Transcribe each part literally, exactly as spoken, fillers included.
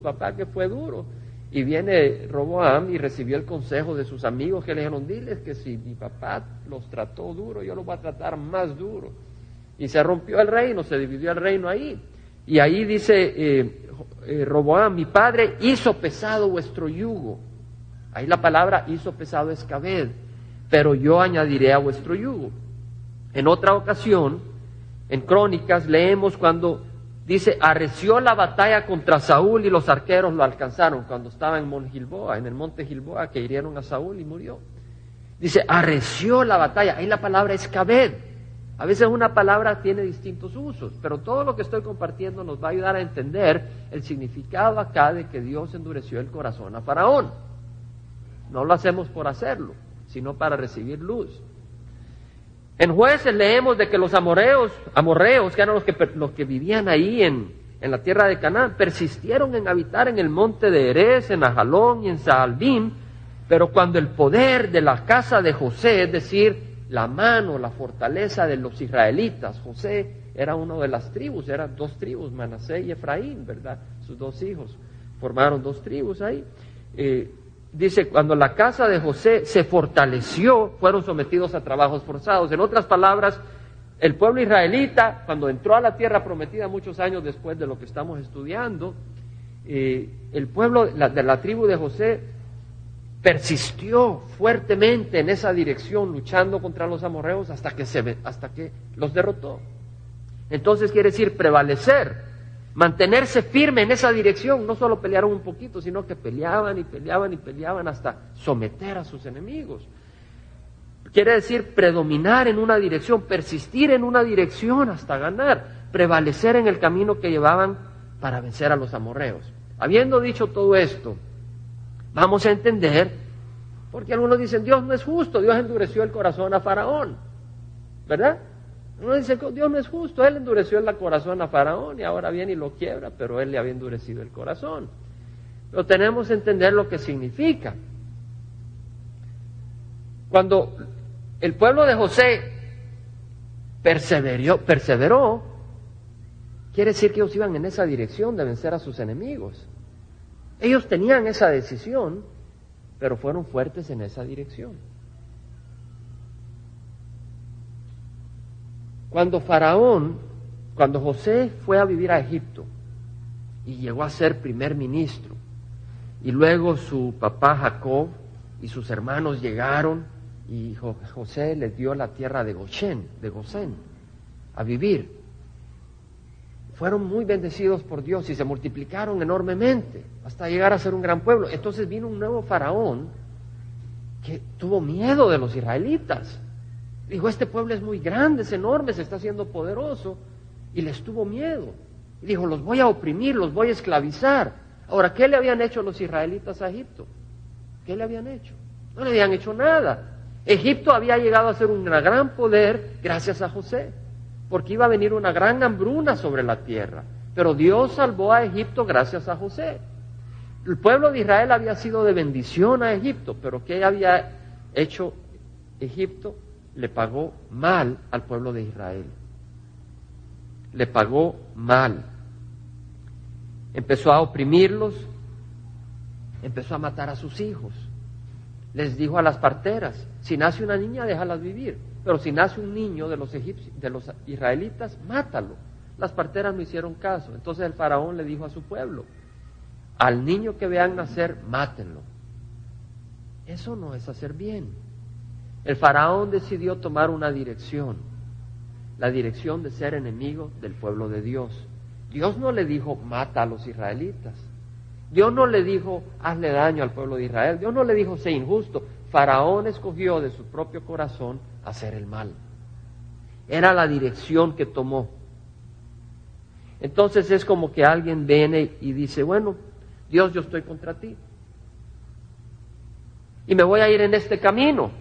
papá que fue duro. Y viene Roboam y recibió el consejo de sus amigos que le dijeron, diles que si mi papá los trató duro, yo los voy a tratar más duro. Y se rompió el reino, se dividió el reino ahí. Y ahí dice eh, eh, Roboam, mi padre hizo pesado vuestro yugo. Ahí la palabra hizo pesado es Cabed, pero yo añadiré a vuestro yugo. En otra ocasión, en Crónicas, leemos cuando dice, arreció la batalla contra Saúl y los arqueros lo alcanzaron cuando estaba en Monte Gilboa, en el monte Gilboa, que hirieron a Saúl y murió. Dice, arreció la batalla. Ahí la palabra es Cabed. A veces una palabra tiene distintos usos, pero todo lo que estoy compartiendo nos va a ayudar a entender el significado acá de que Dios endureció el corazón a Faraón. No lo hacemos por hacerlo, sino para recibir luz. En Jueces leemos de que los amorreos, amorreos, que eran los que, los que vivían ahí en, en la tierra de Canaán, persistieron en habitar en el monte de Erez, en Ajalón y en Saalbim, pero cuando el poder de la casa de José, es decir, la mano, la fortaleza de los israelitas, José era uno de las tribus, eran dos tribus, Manasés y Efraín, ¿verdad? Sus dos hijos formaron dos tribus ahí. Eh, Dice, cuando la casa de José se fortaleció, fueron sometidos a trabajos forzados. En otras palabras, el pueblo israelita, cuando entró a la tierra prometida muchos años después de lo que estamos estudiando, eh, el pueblo la, de la tribu de José persistió fuertemente en esa dirección, luchando contra los amorreos hasta que, se, hasta que los derrotó. Entonces quiere decir prevalecer. Mantenerse firme en esa dirección, no solo pelearon un poquito, sino que peleaban y peleaban y peleaban hasta someter a sus enemigos. Quiere decir predominar en una dirección, persistir en una dirección hasta ganar, prevalecer en el camino que llevaban para vencer a los amorreos. Habiendo dicho todo esto, vamos a entender, porque algunos dicen, Dios no es justo, Dios endureció el corazón a Faraón, ¿verdad? Uno dice, Dios no es justo, Él endureció el corazón a Faraón y ahora viene y lo quiebra, pero Él le había endurecido el corazón. Pero tenemos que entender lo que significa. Cuando el pueblo de José perseveró, perseveró, quiere decir que ellos iban en esa dirección de vencer a sus enemigos. Ellos tenían esa decisión, pero fueron fuertes en esa dirección. Cuando Faraón, cuando José fue a vivir a Egipto y llegó a ser primer ministro, y luego su papá Jacob y sus hermanos llegaron y José les dio la tierra de Gosén, de Gosén, a vivir. Fueron muy bendecidos por Dios y se multiplicaron enormemente hasta llegar a ser un gran pueblo. Entonces vino un nuevo Faraón que tuvo miedo de los israelitas. Dijo, este pueblo es muy grande, es enorme, se está haciendo poderoso, y les tuvo miedo. Y dijo, los voy a oprimir, los voy a esclavizar. Ahora, ¿qué le habían hecho los israelitas a Egipto? ¿Qué le habían hecho? No le habían hecho nada. Egipto había llegado a ser un gran poder gracias a José, porque iba a venir una gran hambruna sobre la tierra. Pero Dios salvó a Egipto gracias a José. El pueblo de Israel había sido de bendición a Egipto, pero ¿qué había hecho Egipto? Le pagó mal al pueblo de Israel. Le pagó mal. Empezó a oprimirlos, empezó a matar a sus hijos. Les dijo a las parteras, si nace una niña, déjalas vivir, pero si nace un niño de los egipcios, de los israelitas, mátalo. Las parteras no hicieron caso. Entonces el faraón le dijo a su pueblo, al niño que vean nacer, mátenlo. Eso no es hacer bien. El faraón decidió tomar una dirección, la dirección de ser enemigo del pueblo de Dios. Dios no le dijo, mata a los israelitas. Dios no le dijo, hazle daño al pueblo de Israel. Dios no le dijo, sé injusto. Faraón escogió de su propio corazón hacer el mal. Era la dirección que tomó. Entonces es como que alguien viene y dice, bueno, Dios, yo estoy contra ti. Y me voy a ir en este camino.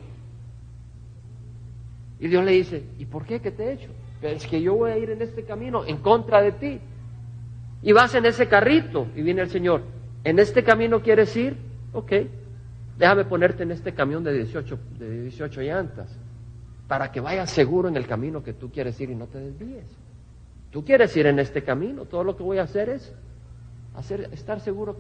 Y Dios le dice, ¿y por qué? ¿Qué te he hecho? Es que yo voy a ir en este camino en contra de ti. Y vas en ese carrito. Y viene el Señor, ¿en este camino quieres ir? Ok, déjame ponerte en este camión de dieciocho, de dieciocho llantas, para que vayas seguro en el camino que tú quieres ir y no te desvíes. Tú quieres ir en este camino, todo lo que voy a hacer es hacer, estar seguro